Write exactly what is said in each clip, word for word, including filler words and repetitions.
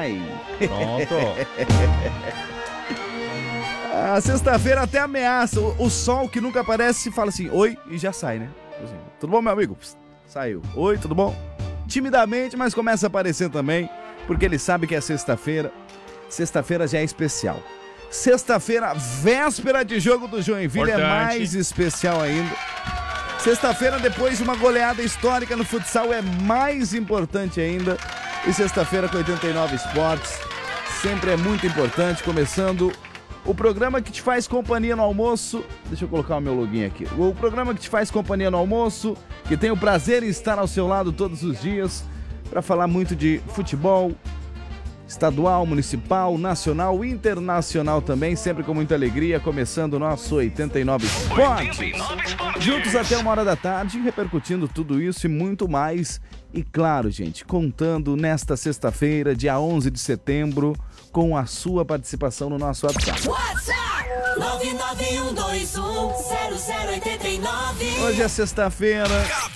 sai. Pronto. A sexta-feira até ameaça. O, o sol que nunca aparece fala assim, oi, e já sai, né? Assim, tudo bom, meu amigo? Psst, saiu. Oi, tudo bom? Timidamente, mas começa a aparecer também, porque ele sabe que é sexta-feira. Sexta-feira já é especial. Sexta-feira, véspera de jogo do Joinville, Importante. É mais especial ainda. Sexta-feira, depois de uma goleada histórica no futsal, é mais importante ainda. E sexta-feira com oitenta e nove Esportes, sempre é muito importante, começando o programa que te faz companhia no almoço. Deixa eu colocar o meu login aqui. O programa que te faz companhia no almoço, que tem o prazer em estar ao seu lado todos os dias, para falar muito de futebol, estadual, municipal, nacional, internacional também, sempre com muita alegria, começando o nosso oitenta e nove Esportes. Juntos até uma hora da tarde, repercutindo tudo isso e muito mais. E claro, gente, contando nesta sexta-feira, dia onze de setembro, com a sua participação no nosso WhatsApp. WhatsApp nove nove um dois um zero zero oito nove. Hoje é sexta-feira.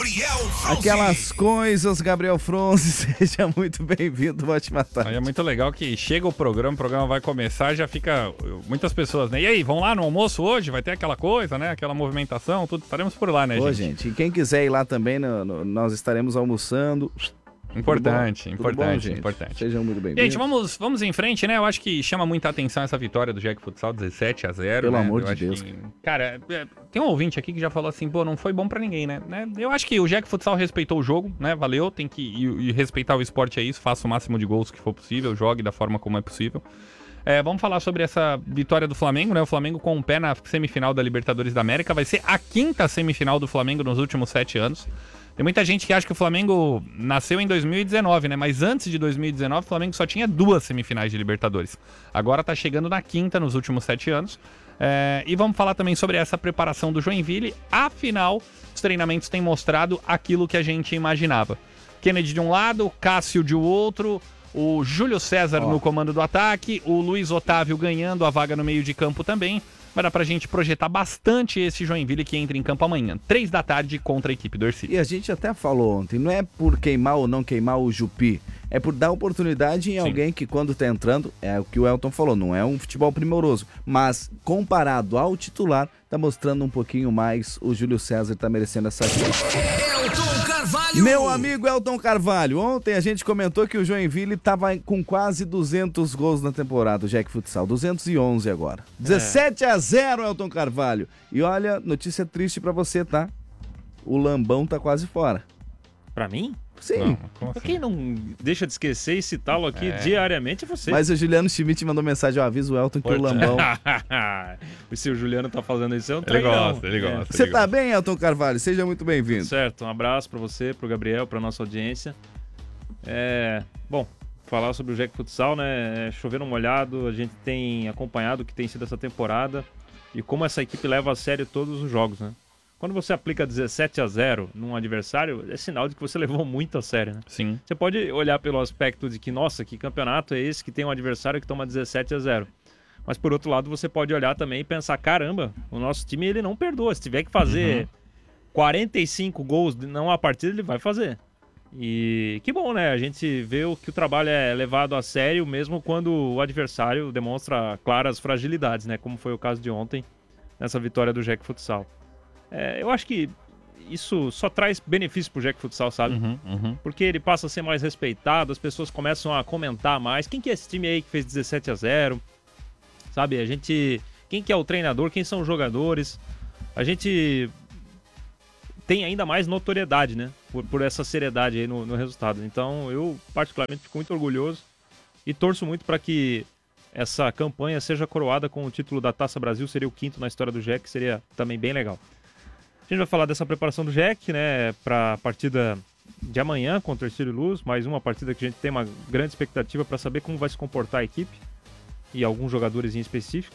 Aquelas coisas, Gabriel Fronzi, seja muito bem-vindo, ótima tarde. Aí é muito legal que chega o programa, o programa vai começar, já fica muitas pessoas, né? E aí, vão lá no almoço hoje? Vai ter aquela coisa, né? Aquela movimentação, tudo, estaremos por lá, né, Ô, gente? gente, e quem quiser ir lá também, no, no, nós estaremos almoçando. Importante, Tudo bom? importante, Tudo bom, gente? importante. Sejam muito bem-vindos. Gente, vamos, vamos em frente, né? Eu acho que chama muita atenção essa vitória do Jack Futsal, dezessete a zero. Pelo né? amor Eu de acho Deus. que, cara, é, tem um ouvinte aqui que já falou assim, pô, não foi bom pra ninguém, né? né? Eu acho que o Jack Futsal respeitou o jogo, né? Valeu, tem que e, e respeitar o esporte é isso, faça o máximo de gols que for possível, jogue da forma como é possível. É, vamos falar sobre essa vitória do Flamengo, né? O Flamengo com um pé na semifinal da Libertadores da América, vai ser a quinta semifinal do Flamengo nos últimos sete anos. Tem muita gente que acha que o Flamengo nasceu em dois mil e dezenove, né? Mas antes de dois mil e dezenove, o Flamengo só tinha duas semifinais de Libertadores. Agora tá chegando na quinta nos últimos sete anos. É, e vamos falar também sobre essa preparação do Joinville. Afinal, os treinamentos têm mostrado aquilo que a gente imaginava. Kennedy de um lado, Cássio de outro, o Júlio César Ó. no comando do ataque, o Luiz Otávio ganhando a vaga no meio de campo também. Vai dar pra gente projetar bastante esse Joinville que entra em campo amanhã, três da tarde, contra a equipe do Ercílio. E a gente até falou ontem, não é por queimar ou não queimar o Jupi, é por dar oportunidade em Sim. alguém que quando tá entrando, é o que o Elton falou, não é um futebol primoroso, mas comparado ao titular, tá mostrando um pouquinho mais, o Júlio César tá merecendo essa chance. Elton Carvalho. Meu amigo Elton Carvalho, ontem a gente comentou que o Joinville tava com quase duzentos gols na temporada, o Jack Futsal, duzentos e onze agora. dezessete a zero, Elton Carvalho. E olha, notícia triste pra você, tá? O Lambão tá quase fora. Pra mim? Sim. Não, como Pra assim? quem não deixa de esquecer e citá-lo aqui É. diariamente é você. Mas o Juliano Schmidt mandou mensagem, eu aviso o Elton que o Lambão... Se o Juliano tá fazendo isso, eu não Ele trago, não. gosta, ele É. gosta. Você ele tá gosta. bem, Elton Carvalho? Seja muito bem-vindo. Certo, um abraço pra você, pro Gabriel, pra nossa audiência. É, bom, falar sobre o Jack Futsal, né? É chover no molhado, a gente tem acompanhado o que tem sido essa temporada e como essa equipe leva a sério todos os jogos, né? Quando você aplica dezessete a zero num adversário, é sinal de que você levou muito a sério, né? Sim. Você pode olhar pelo aspecto de que, nossa, que campeonato é esse que tem um adversário que toma dezessete a zero. Mas por outro lado, você pode olhar também e pensar, caramba, o nosso time ele não perdoa. Se tiver que fazer Uhum. quarenta e cinco gols não a partida, ele vai fazer. E que bom, né? A gente vê o que o trabalho é levado a sério, mesmo quando o adversário demonstra claras fragilidades, né? Como foi o caso de ontem, nessa vitória do Jack Futsal. É, eu acho que isso só traz benefício pro Jack Futsal, sabe? Uhum, uhum. Porque ele passa a ser mais respeitado, as pessoas começam a comentar mais. Quem que é esse time aí que fez dezessete a zero? Sabe, a gente... Quem que é o treinador? Quem são os jogadores? A gente tem ainda mais notoriedade, né? Por, por essa seriedade aí no, no resultado. Então, eu particularmente fico muito orgulhoso e torço muito para que essa campanha seja coroada com o título da Taça Brasil. Seria o quinto na história do Jack, seria também bem legal. A gente vai falar dessa preparação do Jack, né? Para a partida de amanhã contra o Ercílio Luz. Mais uma partida que a gente tem uma grande expectativa para saber como vai se comportar a equipe e alguns jogadores em específico.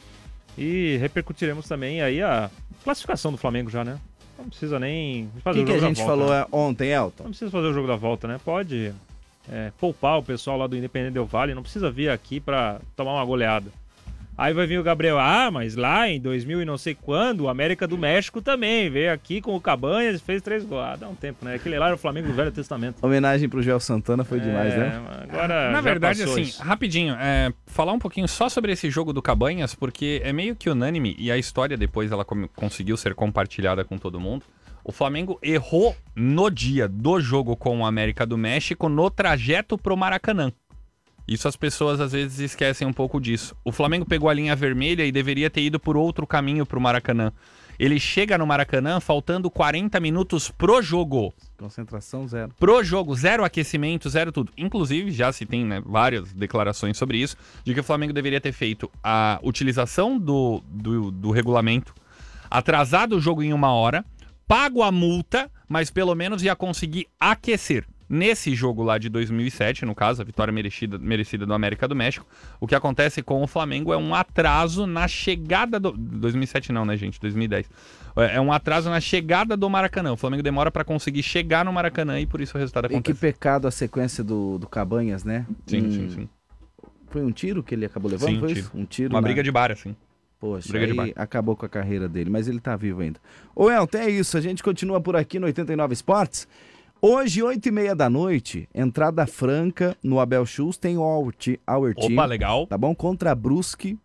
E repercutiremos também aí a classificação do Flamengo já, né? Não precisa nem O fazer que, o que a jogo gente da volta, falou né? ontem, Elton? Não precisa fazer o jogo da volta, né? Pode é, poupar o pessoal lá do Independente Del Valle, não precisa vir aqui pra tomar uma goleada. Aí vai vir o Gabriel, ah, mas lá em dois mil e não sei quando, o América do México também veio aqui com o Cabanhas e fez três gols. Ah, dá um tempo, né? Aquele lá era o Flamengo do Velho Testamento. Homenagem pro Joel Santana foi é, demais, né? Agora Na já verdade, passou assim, isso. rapidinho, é, falar um pouquinho só sobre esse jogo do Cabanhas, porque é meio que unânime e a história depois ela com- conseguiu ser compartilhada com todo mundo. O Flamengo errou no dia do jogo com o América do México no trajeto pro Maracanã. Isso as pessoas às vezes esquecem um pouco disso. O Flamengo pegou a linha vermelha e deveria ter ido por outro caminho pro Maracanã. Ele chega no Maracanã faltando quarenta minutos pro jogo. Concentração zero. Pro jogo, zero aquecimento, zero tudo. Inclusive, já se tem, né, várias declarações sobre isso, de que o Flamengo deveria ter feito a utilização do, do, do regulamento, atrasado o jogo em uma hora, pago a multa, mas pelo menos ia conseguir aquecer. Nesse jogo lá de dois mil e sete, no caso, a vitória merecida, merecida do América do México, o que acontece com o Flamengo é um atraso na chegada do... dois mil e sete não, né, gente? dois mil e dez. É um atraso na chegada do Maracanã. O Flamengo demora pra conseguir chegar no Maracanã e por isso o resultado E que acontece. pecado a sequência do, do Cabanhas, né? Sim, Hum, sim, sim. Foi um tiro que ele acabou levando? Sim, foi tiro. isso? Um tiro. Uma na- briga de bar, assim. Poxa, briga de aí bar. acabou com a carreira dele, mas ele tá vivo ainda. Ô Elton, é isso, a gente continua por aqui no oitenta e nove Esportes. Hoje, oito e meia da noite, entrada franca no Abel Schultz, tem o Our Team, Our Team, Opa, legal. tá bom? Contra a Brusque.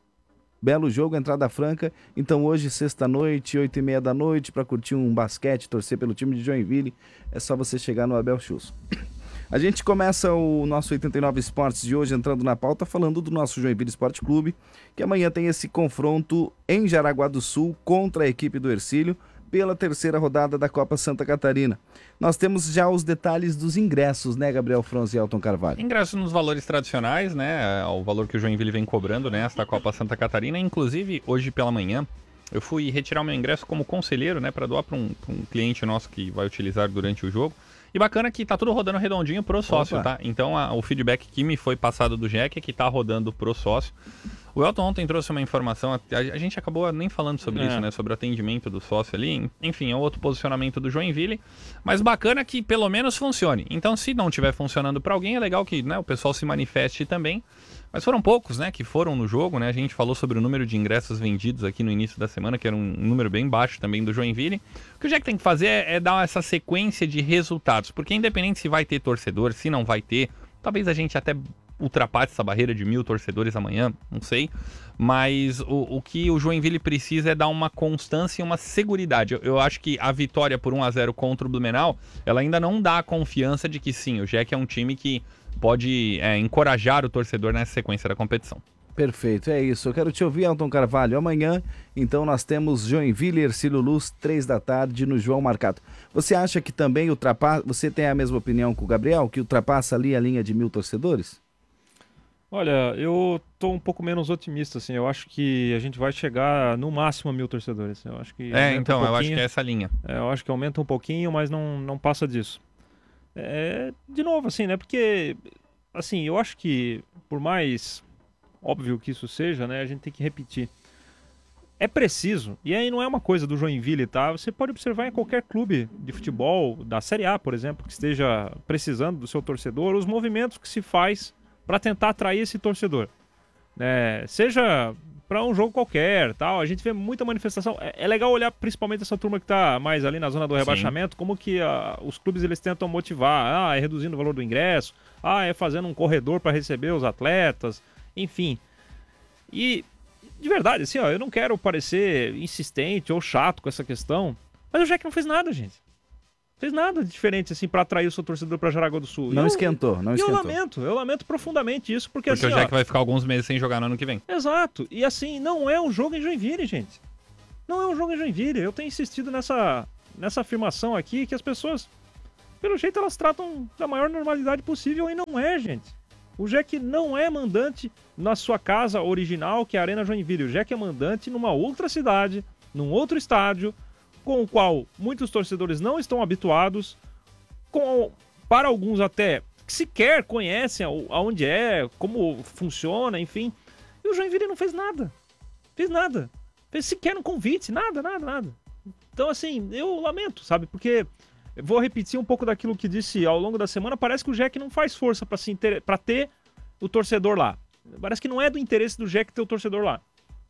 Belo jogo, entrada franca. Então hoje, sexta-noite, oito e meia da noite, para curtir um basquete, torcer pelo time de Joinville, é só você chegar no Abel Schultz. A gente começa o nosso oitenta e nove Esportes de hoje entrando na pauta falando do nosso Joinville Esporte Clube, que amanhã tem esse confronto em Jaraguá do Sul contra a equipe do Hercílio pela terceira rodada da Copa Santa Catarina. Nós temos já os detalhes dos ingressos, né, Gabriel Franz e Elton Carvalho? Ingresso nos valores tradicionais, né? O valor que o Joinville vem cobrando nesta Copa Santa Catarina. Inclusive, hoje pela manhã, eu fui retirar o meu ingresso como conselheiro, né? Para doar para um, pra um cliente nosso que vai utilizar durante o jogo. E bacana que tá tudo rodando redondinho pro sócio, Opa. tá? Então a- o feedback que me foi passado do Jack é que tá rodando pro sócio. O Elton ontem trouxe uma informação, a, a gente acabou nem falando sobre É. isso, né? Sobre o atendimento do sócio ali. Enfim, é outro posicionamento do Joinville. Mas bacana que pelo menos funcione. Então, se não estiver funcionando para alguém, é legal que, né, o pessoal se manifeste também. Mas foram poucos, né, que foram no jogo, né? A gente falou sobre o número de ingressos vendidos aqui no início da semana, que era um número bem baixo também do Joinville. O que o Jack tem que fazer é, é dar essa sequência de resultados, porque independente se vai ter torcedor, se não vai ter, talvez a gente até ultrapasse essa barreira de mil torcedores amanhã, não sei. Mas o, o que o Joinville precisa é dar uma constância e uma seguridade. Eu, eu acho que a vitória por um a zero contra o Blumenau, ela ainda não dá a confiança de que sim, o Jack é um time que pode é, encorajar o torcedor nessa sequência da competição. Perfeito, é isso. Eu quero te ouvir, Elton Carvalho. Amanhã, então, nós temos Joinville e Hercílio Luz, três da tarde, no João Marcato. Você acha que também ultrapassa... Você tem a mesma opinião com o Gabriel, que ultrapassa ali a linha de mil torcedores? Olha, eu tô um pouco menos otimista, assim. Eu acho que a gente vai chegar no máximo a mil torcedores. Eu acho que É, aumenta então, um eu acho pouquinho. que é essa linha. É, eu acho que aumenta um pouquinho, mas não, não passa disso. É, de novo, assim, né? Porque, assim, eu acho que, por mais óbvio que isso seja, né? A gente tem que repetir. É preciso, e aí não é uma coisa do Joinville, tá? Você pode observar em qualquer clube de futebol, da Série A, por exemplo, que esteja precisando do seu torcedor, os movimentos que se faz para tentar atrair esse torcedor. Né? Seja para um jogo qualquer, tal, a gente vê muita manifestação. É, é legal olhar principalmente essa turma que tá mais ali na zona do rebaixamento, como que ah, os clubes eles tentam motivar, ah, é reduzindo o valor do ingresso, ah, é fazendo um corredor para receber os atletas, enfim. E de verdade, assim, ó, eu não quero parecer insistente ou chato com essa questão, mas o Jack não fez nada, gente. Fez nada de diferente, assim, para atrair o seu torcedor para Jaraguá do Sul. Não E eu- esquentou, não e eu esquentou. lamento, eu lamento profundamente isso, porque, Porque assim, o Jack ó, vai ficar alguns meses sem jogar no ano que vem. exato, e assim, não é um jogo em Joinville, gente. Não é um jogo em Joinville. Eu tenho insistido nessa, nessa afirmação aqui, que as pessoas, pelo jeito, elas tratam da maior normalidade possível, e não é, gente. O Jack não é mandante na sua casa original, que é a Arena Joinville. O Jack é mandante numa outra cidade, num outro estádio, com o qual muitos torcedores não estão habituados, com, para alguns até que sequer conhecem aonde é, como funciona, enfim. E o Joinville não fez nada. Fez nada. Fez sequer um convite, nada, nada, nada. Então, assim, eu lamento, sabe? Porque, eu vou repetir um pouco daquilo que disse ao longo da semana, parece que o Jack não faz força para se inter... para ter o torcedor lá. Parece que não é do interesse do Jack ter o torcedor lá.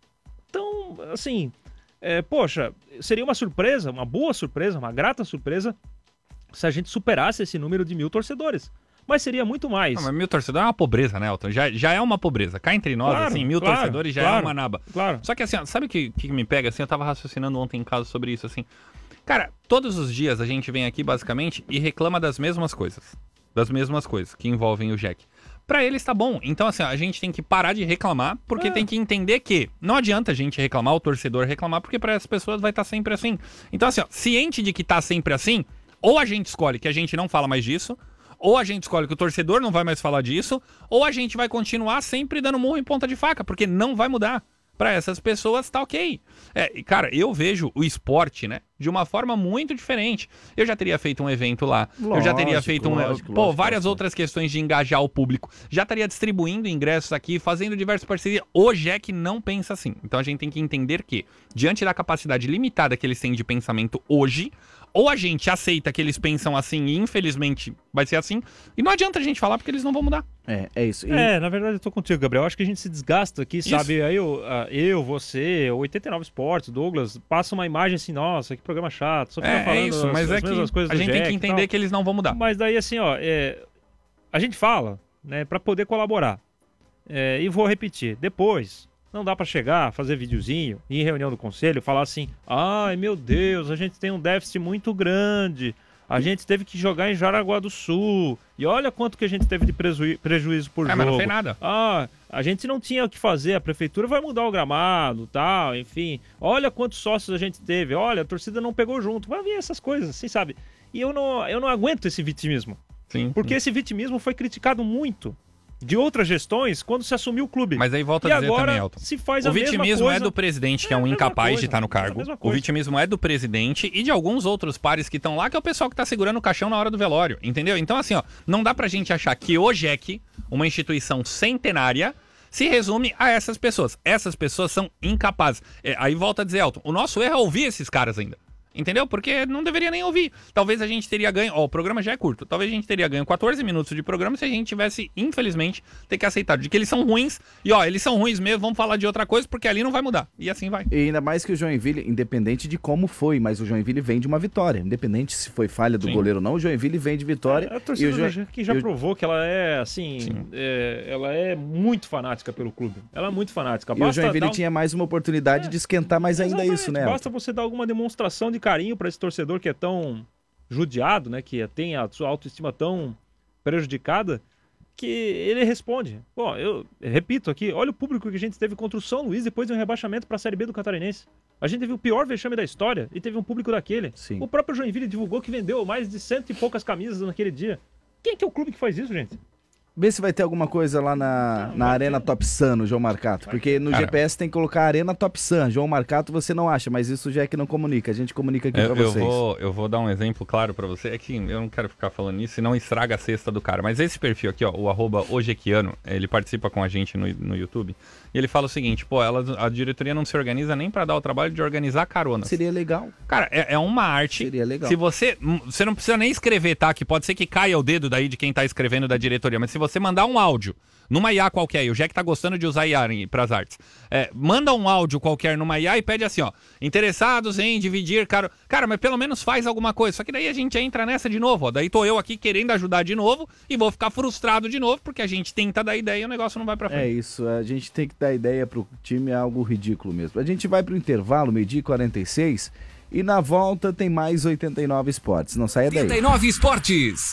Então, assim, é, poxa, seria uma surpresa, uma boa surpresa, uma grata surpresa, se a gente superasse esse número de mil torcedores. Mas seria muito mais. Não, mas mil torcedores é uma pobreza, né, Elton? Já, já é uma pobreza. Cá entre nós, Claro, assim, mil claro, torcedores já claro, é uma naba. Claro. Só que assim, ó, sabe o que, que me pega? Assim, eu tava raciocinando ontem em casa sobre isso, assim. Cara, todos os dias a gente vem aqui, basicamente, e reclama das mesmas coisas. Das mesmas coisas que envolvem o Jack. Pra eles tá bom. Então, assim, ó, a gente tem que parar de reclamar, porque É. tem que entender que não adianta a gente reclamar, o torcedor reclamar, porque pra essas pessoas vai estar sempre assim. Então, assim, ó, ciente de que tá sempre assim, ou a gente escolhe que a gente não fala mais disso, ou a gente escolhe que o torcedor não vai mais falar disso, ou a gente vai continuar sempre dando murro em ponta de faca, porque não vai mudar. Pra essas pessoas tá ok. É, e, cara, eu vejo o esporte, né, de uma forma muito diferente. Eu já teria feito um evento lá, eu já teria Lógico, feito um, lógico, pô, lógico, várias lógico. outras questões de engajar o público. Já estaria distribuindo ingressos aqui, fazendo diversas parcerias. O Jack não pensa assim. Então a gente tem que entender que, diante da capacidade limitada que eles têm de pensamento hoje, ou a gente aceita que eles pensam assim e infelizmente vai ser assim, e não adianta a gente falar porque eles não vão mudar. É, é isso. E- É, na verdade eu tô contigo, Gabriel. Acho que a gente se desgasta aqui, sabe? Aí eu, ah, eu, você, o oitenta e nove Esportes, Douglas, passa uma imagem assim, nossa, que programa chato, só fica É, falando é isso, as, mas as é que mesmas coisas a do gente tem Jack que e entender tal. que eles não vão mudar. Mas daí assim, ó, é, a gente fala, né, pra poder colaborar. É, e vou repetir, depois, não dá pra chegar, fazer videozinho, ir em reunião do conselho, falar assim, ai meu Deus, a gente tem um déficit muito grande, a gente teve que jogar em Jaraguá do Sul, e olha quanto que a gente teve de preju- prejuízo por É, jogo. mas não fez nada. Ah, a gente não tinha o que fazer, a prefeitura vai mudar o gramado, tal, enfim. Olha quantos sócios a gente teve, olha, a torcida não pegou junto. Vai vir essas coisas, assim, sabe? E eu não, eu não aguento esse vitimismo. Sim. Porque esse vitimismo foi criticado muito de outras gestões quando se assumiu o clube. Mas aí volta e a dizer agora também, Elton. se faz O a mesma vitimismo coisa. é do presidente, que é, É a um mesma incapaz coisa, de estar no é a cargo. mesma O coisa. vitimismo é do presidente e de alguns outros pares que estão lá, que é o pessoal que tá segurando o caixão na hora do velório, entendeu? Então, assim, ó, não dá pra gente achar que o Jack, uma instituição centenária, se resume a essas pessoas. Essas pessoas são incapazes. É, aí volta a dizer, Elton, o nosso erro é ouvir esses caras ainda. Entendeu? Porque não deveria nem ouvir. Talvez a gente teria ganho... Ó, o programa já é curto. Talvez a gente teria ganho quatorze minutos de programa se a gente tivesse, infelizmente, ter que aceitar de que eles são ruins. E, ó, eles são ruins mesmo, vamos falar de outra coisa, porque ali não vai mudar. E assim vai. E ainda mais que o Joinville, independente de como foi, mas o Joinville vem de uma vitória. Independente se foi falha do Sim. goleiro ou não, o Joinville vem de vitória. A, a torcida e o do Jo- Jack já e o- provou que ela é, assim, Sim. é, ela é muito fanática pelo clube. Ela é muito fanática. E o Basta Joinville dar um- tinha mais uma oportunidade É, de esquentar mais ainda Exatamente. isso, né? Basta você dar alguma demonstração de carinho para esse torcedor que é tão judiado, né? Que tem a sua autoestima tão prejudicada, que ele responde. Bom, eu repito aqui, olha o público que a gente teve contra o São Luís depois de um rebaixamento para a Série B do Catarinense. A gente teve o pior vexame da história e teve um público daquele. Sim. O próprio Joinville divulgou que vendeu mais de cento e poucas camisas naquele dia. Quem que é o clube que faz isso, gente? Vê se vai ter alguma coisa lá na, na Arena Top Sun, no João Marcato. Porque no Cara. G P S tem que colocar Arena Top Sun. João Marcato você não acha, mas isso já é que não comunica. A gente comunica aqui Eu, pra eu vocês. vou, eu vou dar um exemplo claro pra você. É que eu não quero ficar falando nisso, senão estraga a cesta do cara. Mas esse perfil aqui, ó, o arroba Ojequiano, ele participa com a gente no, no YouTube. E ele fala o seguinte, pô, ela, a diretoria não se organiza nem pra dar o trabalho de organizar caronas. Seria legal. Cara, é, é uma arte. Seria legal. Se você. Você não precisa nem escrever, tá? Que pode ser que caia o dedo daí de quem tá escrevendo da diretoria. Mas se você mandar um áudio numa I A qualquer, e o Jack tá gostando de usar I A em- pras artes. É, manda um áudio qualquer numa I A e pede assim, ó. Interessados em dividir, cara. Cara, mas pelo menos faz alguma coisa. Só que daí a gente entra nessa de novo, ó. Daí tô eu aqui querendo ajudar de novo e vou ficar frustrado de novo, porque a gente tenta dar ideia e o negócio não vai pra É frente. isso, a gente tem que dar ideia pro time, é algo ridículo mesmo. A gente vai pro intervalo, meio-dia e quarenta e seis, e na volta tem mais oitenta e nove Esportes. Não saia daí. oitenta e nove Esportes.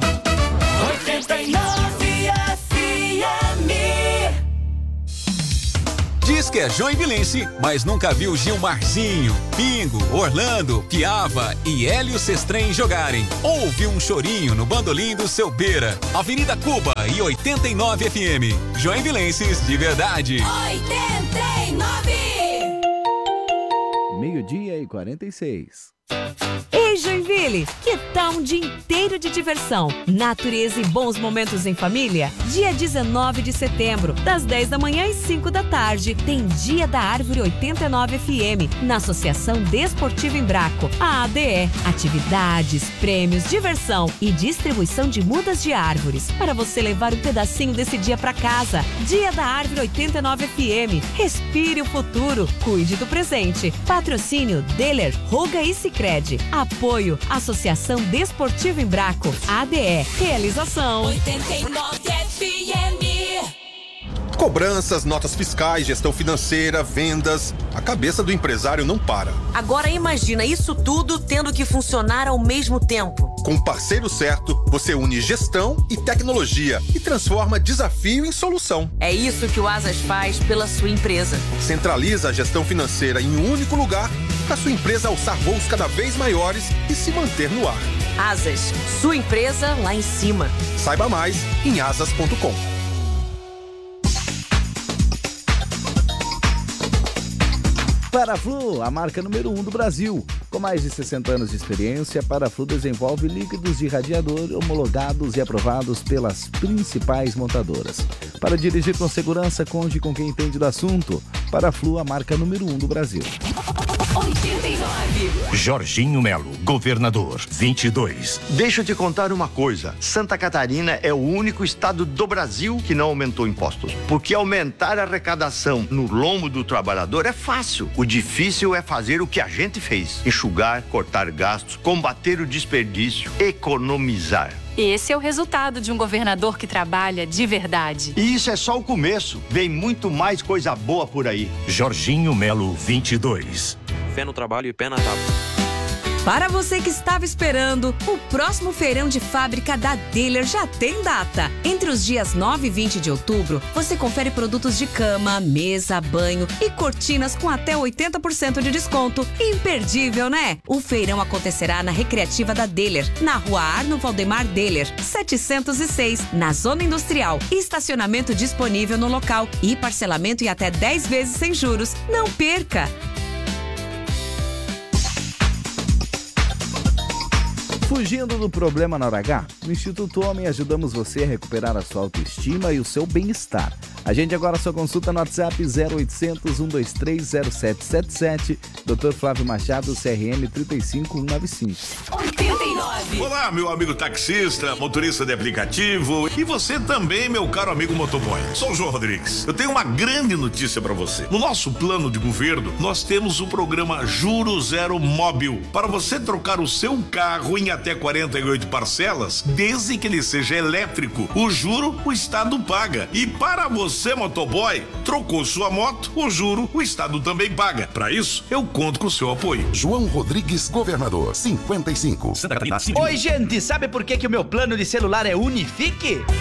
oitenta e nove F M. Diz que é joinvilense, mas nunca viu Gilmarzinho, Pingo, Orlando, Piava e Hélio Sestrem jogarem. Ouve um chorinho no bandolim do seu Beira. Avenida Cuba e oitenta e nove F M. Joinvilenses de verdade. oitenta e nove. Meio-dia e quarenta e seis. Ei, Joinville, que tal um dia inteiro de diversão, natureza e bons momentos em família? Dia dezenove de setembro, das dez da manhã às cinco da tarde, tem Dia da Árvore oitenta e nove F M, na Associação Desportiva Embraco, a A D E. Atividades, prêmios, diversão e distribuição de mudas de árvores, para você levar um pedacinho desse dia pra casa. Dia da Árvore oitenta e nove F M. Respire o futuro, cuide do presente. Patrocínio Deller, Roga e Sicredi. Apoio Associação Desportiva Embraco, A D E. Realização oitenta e nove F M. Cobranças, notas fiscais, gestão financeira, vendas. A cabeça do empresário não para. Agora imagina isso tudo tendo que funcionar ao mesmo tempo. Com o parceiro certo, você une gestão e tecnologia e transforma desafio em solução. É isso que o Asas faz pela sua empresa. Centraliza a gestão financeira em um único lugar para sua empresa alçar voos cada vez maiores e se manter no ar. Asas, sua empresa lá em cima. Saiba mais em asas ponto com. Paraflu, a marca número um do Brasil. Com mais de sessenta anos de experiência, a Paraflu desenvolve líquidos de radiador homologados e aprovados pelas principais montadoras. Para dirigir com segurança, conte com quem entende do assunto. Paraflu, a marca número um do Brasil. oitenta e nove. Jorginho Melo, governador, vinte e dois. Deixa eu te contar uma coisa. Santa Catarina é o único estado do Brasil que não aumentou impostos. Porque aumentar a arrecadação no lombo do trabalhador é fácil. O difícil é fazer o que a gente fez. Enxugar, cortar gastos, combater o desperdício, economizar. Esse é o resultado de um governador que trabalha de verdade. E isso é só o começo. Vem muito mais coisa boa por aí. Jorginho Melo, vinte e dois. Fé no trabalho e pé na tábua. Para você que estava esperando, o próximo feirão de fábrica da Deller já tem data. Entre os dias nove e vinte de outubro, você confere produtos de cama, mesa, banho e cortinas com até oitenta por cento de desconto. Imperdível, né? O feirão acontecerá na Recreativa da Deller, na rua Arno Valdemar Deller, setecentos e seis, na Zona Industrial. Estacionamento disponível no local e parcelamento em até dez vezes sem juros. Não perca! Fugindo do problema na hora H? No Instituto Homem ajudamos você a recuperar a sua autoestima e o seu bem-estar. Agende agora sua consulta no WhatsApp zero oitocentos, um dois três, zero sete sete sete. doutor Flávio Machado, C R M três cinco um nove cinco. oitenta e nove. Olá, meu amigo taxista, motorista de aplicativo e você também, meu caro amigo motoboy. Sou o João Rodrigues. Eu tenho uma grande notícia para você. No nosso plano de governo, nós temos o programa Juro Zero Móbil para você trocar o seu carro em até quarenta e oito parcelas, desde que ele seja elétrico. O juro, o Estado paga. E para você, motoboy, trocou sua moto, o juro, o Estado também paga. Para isso, eu conto com o seu apoio. João Rodrigues, governador, cinquenta e cinco. Oi, gente, sabe por que que o meu plano de celular é Unifique?